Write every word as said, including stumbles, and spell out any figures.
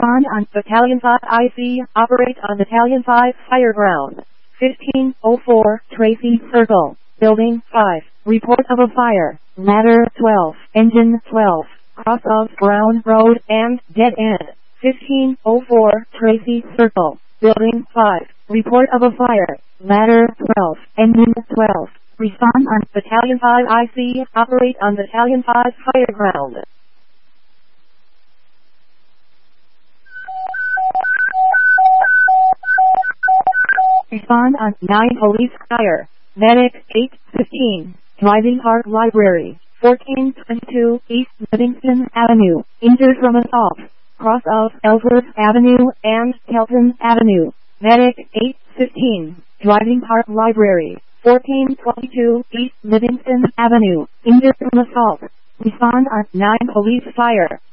Respond on Battalion five I C. Operate on Battalion five Fire Ground. fifteen oh four Tracy Circle. Building five. Report of a fire. Ladder twelve. Engine twelve. Cross of Brown Road and Dead End. fifteen oh four Tracy Circle. Building five. Report of a fire. Ladder twelve. Engine twelve. Respond on Battalion five I C. Operate on Battalion five Fire Ground. Respond on nine Police Fire. Medic eight fifteen. Driving Park Library. fourteen twenty-two East Livingston Avenue. Injured from assault. Cross of Ellsworth Avenue and Kelton Avenue. Medic eight fifteen. Driving Park Library. fourteen twenty-two East Livingston Avenue. Injured from assault. Respond on nine Police Fire.